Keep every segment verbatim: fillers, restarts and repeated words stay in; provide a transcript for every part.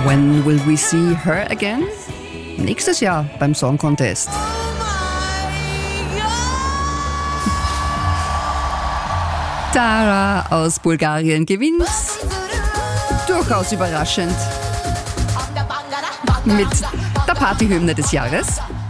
When will we see her again? Nächstes Jahr beim Song Contest. Tara aus Bulgarien gewinnt. Durchaus überraschend. Mit der Partyhymne des Jahres.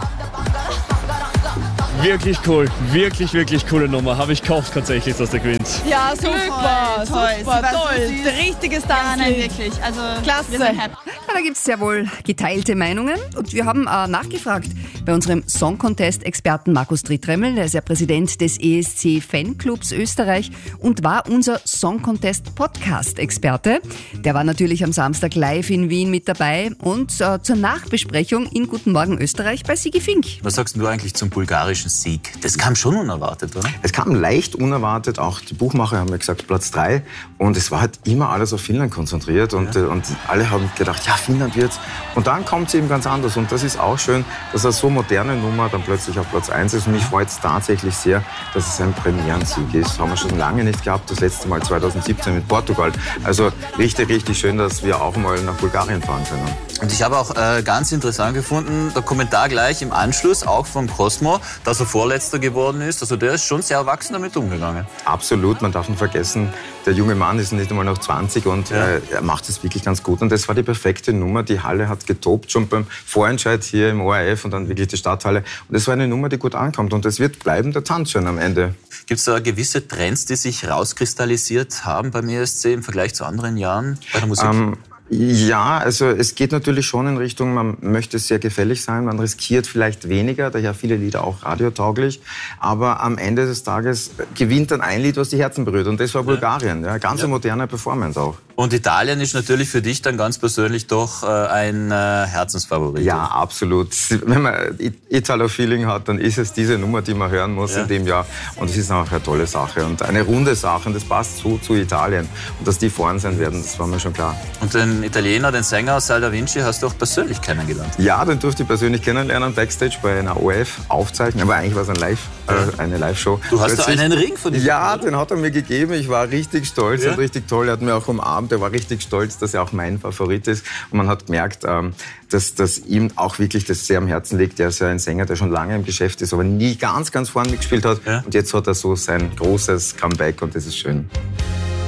Wirklich cool, wirklich, wirklich coole Nummer. Habe ich gekauft tatsächlich, dass der gewinnt. Ja, super, toll, super, toll. toll. So Der richtige Ja, nein, Tanzlied. wirklich. Also, Klasse. wir sind happy. Ja, da gibt es sehr wohl geteilte Meinungen und wir haben äh, nachgefragt bei unserem Song Contest-Experten Markus Drittremmel, der ist ja Präsident des E S C Fanclubs Österreich und war unser Song Contest Podcast-Experte. Der war natürlich am Samstag live in Wien mit dabei und äh, zur Nachbesprechung in Guten Morgen Österreich bei Sigi Fink. Was sagst du eigentlich zum bulgarischen Sieg? Das kam schon unerwartet, oder? Es kam leicht unerwartet, auch die Buchmacher haben ja gesagt Platz drei und es war halt immer alles auf Finnland konzentriert und, Ja. und alle haben gedacht, ja, Finnland wird's. Und dann kommt es eben ganz anders und das ist auch schön, dass eine so moderne Nummer dann plötzlich auf Platz eins ist und mich freut es tatsächlich sehr, dass es ein Premierensieg ist. Das haben wir schon lange nicht gehabt, das letzte Mal zweitausendsiebzehn mit Portugal. Also richtig, richtig schön, dass wir auch mal nach Bulgarien fahren können. Und ich habe auch äh, ganz interessant gefunden, der Kommentar gleich im Anschluss, auch von Cosmo, dass er Vorletzter geworden ist. Also der ist schon sehr erwachsen damit umgegangen. Absolut, man darf nicht vergessen, der junge Mann ist nicht einmal noch zwanzig und Ja. äh, er macht es wirklich ganz gut. Und das war die perfekte Nummer. Die Halle hat getobt, schon beim Vorentscheid hier im O R F und dann wirklich die Stadthalle. Und es war eine Nummer, die gut ankommt. Und es wird bleiben der Tanzschein am Ende. Gibt es da gewisse Trends, die sich rauskristallisiert haben beim E S C im Vergleich zu anderen Jahren bei der Musik? Ähm, Ja, also es geht natürlich schon in Richtung, man möchte sehr gefällig sein, man riskiert vielleicht weniger, daher viele Lieder auch radiotauglich, aber am Ende des Tages gewinnt dann ein Lied, was die Herzen berührt und das war Bulgarien, ja, ganz eine moderne Performance auch. Und Italien ist natürlich für dich dann ganz persönlich doch äh, ein äh, Herzensfavorit. Ja, absolut. Wenn man Italo-Feeling hat, dann ist es diese Nummer, die man hören muss Ja. in dem Jahr und es ist auch eine tolle Sache und eine runde Sache und das passt so zu Italien und dass die vorn sein werden, das war mir schon klar. Und den Italiener, den Sänger Sal Da Vinci, hast du auch persönlich kennengelernt. Ja, den durfte ich persönlich kennenlernen, Backstage bei einer O R F aufzeichnen. Aber eigentlich war es ein Live, äh, eine Live-Show. Du hast da Plötzlich- einen Ring von ihm. Ja, den hat er mir gegeben. Ich war richtig stolz Ja? und richtig toll. Er hat mir auch umarmt. Er war richtig stolz, dass er auch mein Favorit ist. Und man hat gemerkt, ähm, dass, dass ihm auch wirklich das sehr am Herzen liegt. Er ist ja ein Sänger, der schon lange im Geschäft ist, aber nie ganz, ganz vorne mitgespielt hat. Ja? Und jetzt hat er so sein großes Comeback und das ist schön.